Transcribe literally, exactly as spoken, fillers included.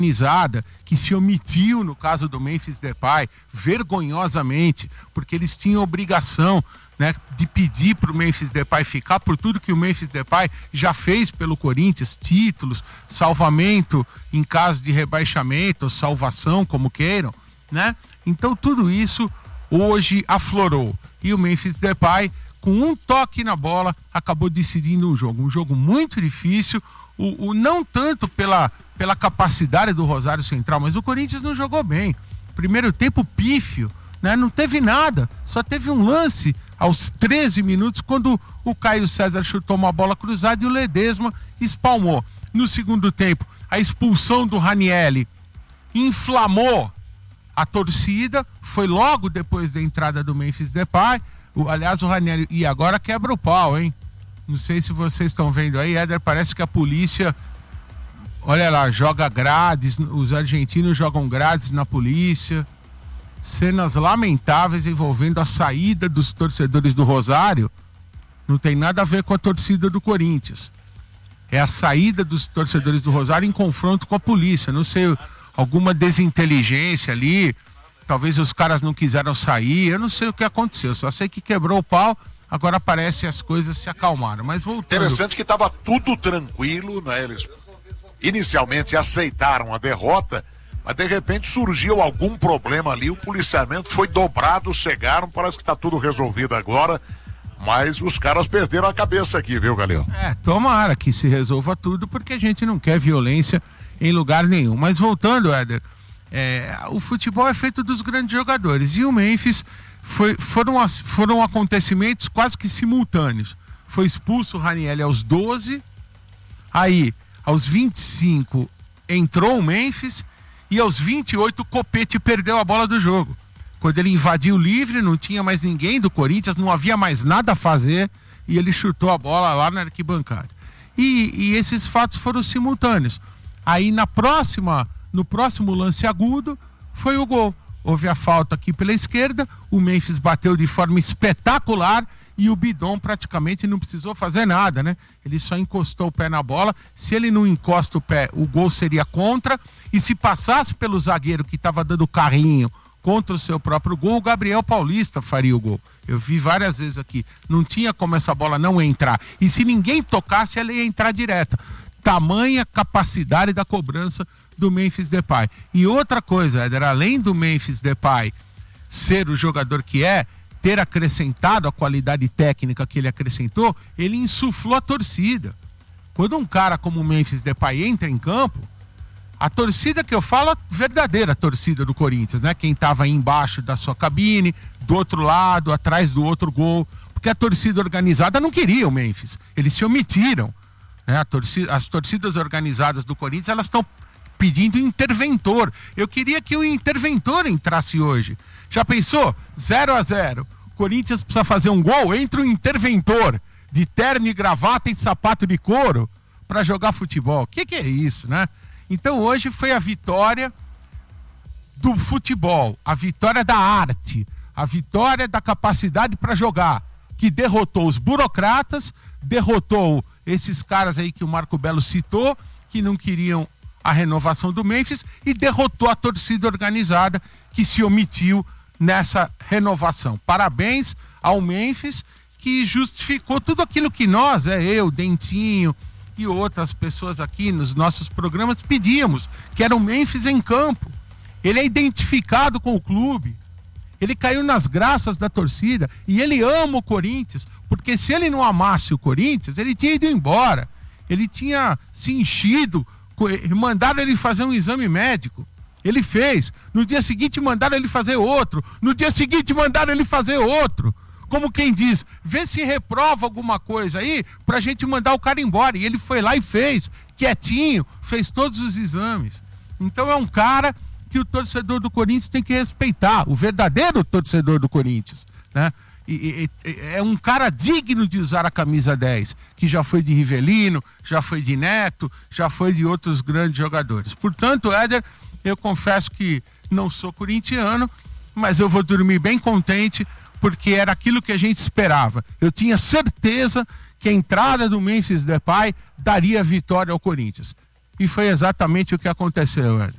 organizada que se omitiu no caso do Memphis Depay, vergonhosamente, porque eles tinham obrigação, né, de pedir para o Memphis Depay ficar por tudo que o Memphis Depay já fez pelo Corinthians, títulos, salvamento em caso de rebaixamento, salvação, como queiram, né? Então tudo isso hoje aflorou. E o Memphis Depay, com um toque na bola, acabou decidindo o jogo. Um jogo muito difícil, o, o, não tanto pela, pela capacidade do Rosário Central, mas o Corinthians não jogou bem. Primeiro tempo pífio, né? Não teve nada, só teve um lance aos treze minutos, quando o Caio César chutou uma bola cruzada e o Ledesma espalmou. No segundo tempo, a expulsão do Ranieri inflamou a torcida, foi logo depois da entrada do Memphis Depay. O, aliás, o Ranieri, e agora quebra o pau, hein? Não sei se vocês estão vendo aí, Éder, parece que a polícia, olha lá, joga grades, os argentinos jogam grades na polícia. Cenas lamentáveis envolvendo a saída dos torcedores do Rosário. Não tem nada a ver com a torcida do Corinthians. É a saída dos torcedores do Rosário em confronto com a polícia. Não sei, alguma desinteligência ali. Talvez os caras não quiseram sair. Eu não sei o que aconteceu. Só sei que quebrou o pau. Agora parece que as coisas se acalmaram. Mas voltando... Interessante que estava tudo tranquilo, né? Eles inicialmente aceitaram a derrota, mas de repente surgiu algum problema ali, o policiamento foi dobrado, chegaram, parece que está tudo resolvido agora, mas os caras perderam a cabeça aqui, viu, Galeão? É, tomara que se resolva tudo, porque a gente não quer violência em lugar nenhum. Mas voltando, Éder, é, o futebol é feito dos grandes jogadores, e o Memphis foi, foram, foram acontecimentos quase que simultâneos. Foi expulso o Ranieri aos doze, aí aos vinte e cinco entrou o Memphis, e aos vinte e oito o Copete perdeu a bola do jogo. Quando ele invadiu livre, não tinha mais ninguém do Corinthians, não havia mais nada a fazer, e ele chutou a bola lá na arquibancada. E, e esses fatos foram simultâneos. Aí na próxima, no próximo lance agudo, foi o gol. Houve a falta aqui pela esquerda, o Memphis bateu de forma espetacular, e o Bidon praticamente não precisou fazer nada, né? Ele só encostou o pé na bola. Se ele não encosta o pé, o gol seria contra, e se passasse pelo zagueiro que estava dando carrinho contra o seu próprio gol, o Gabriel Paulista faria o gol. Eu vi várias vezes aqui, não tinha como essa bola não entrar, e se ninguém tocasse, ela ia entrar direta. Tamanha capacidade da cobrança do Memphis Depay. E outra coisa, Éder, além do Memphis Depay ser o jogador que é, ter acrescentado a qualidade técnica que ele acrescentou, ele insuflou a torcida. Quando um cara como o Memphis Depay entra em campo, a torcida que eu falo, a verdadeira torcida do Corinthians, né? Quem estava aí embaixo da sua cabine, do outro lado, atrás do outro gol, porque a torcida organizada não queria o Memphis, eles se omitiram, né? A torcida, as torcidas organizadas do Corinthians, elas estão pedindo interventor. Eu queria que o interventor entrasse hoje. Já pensou? zero a zero. Corinthians precisa fazer um gol, entra um interventor de terno e gravata e sapato de couro para jogar futebol. O que, que é isso, né? Então hoje foi a vitória do futebol, a vitória da arte, a vitória da capacidade para jogar, que derrotou os burocratas, derrotou esses caras aí que o Marco Belo citou, que não queriam a renovação do Memphis, e derrotou a torcida organizada que se omitiu nessa renovação. Parabéns ao Memphis, que justificou tudo aquilo que nós, é eu, Dentinho e outras pessoas aqui nos nossos programas pedíamos, que era o Memphis em campo. Ele é identificado com o clube, ele caiu nas graças da torcida e ele ama o Corinthians, porque se ele não amasse o Corinthians, ele tinha ido embora, ele tinha se enchido, mandaram ele fazer um exame médico, ele fez, no dia seguinte mandaram ele fazer outro, no dia seguinte mandaram ele fazer outro, como quem diz, vê se reprova alguma coisa aí pra gente mandar o cara embora, e ele foi lá e fez, quietinho, fez todos os exames. Então é um cara que o torcedor do Corinthians tem que respeitar, o verdadeiro torcedor do Corinthians, né? E, e, é um cara digno de usar a camisa dez, que já foi de Rivelino, já foi de Neto, já foi de outros grandes jogadores. Portanto, Éder, eu confesso que não sou corintiano, mas eu vou dormir bem contente, porque era aquilo que a gente esperava. Eu tinha certeza que a entrada do Memphis Depay daria vitória ao Corinthians. e foi exatamente o que aconteceu, Éder.